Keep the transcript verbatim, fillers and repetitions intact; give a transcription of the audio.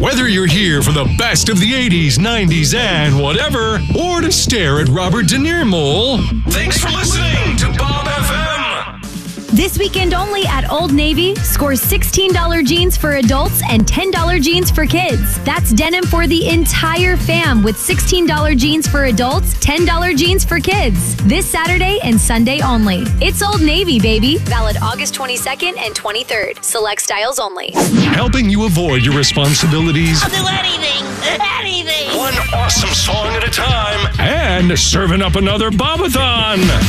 Whether you're here for the best of the eighties, nineties, and whatever, or to stare at Robert De Niro Mole, thanks for listening to Bob F M. This weekend only at Old Navy, score sixteen dollars jeans for adults and ten dollars jeans for kids. That's denim for the entire fam with sixteen dollars jeans for adults, ten dollars jeans for kids. This Saturday and Sunday only. It's Old Navy, baby. Valid August twenty-second and twenty-third. Select styles only. Helping you avoid your responsibilities. I'll do anything, anything. One awesome song at a time. And serving up another Bobathon.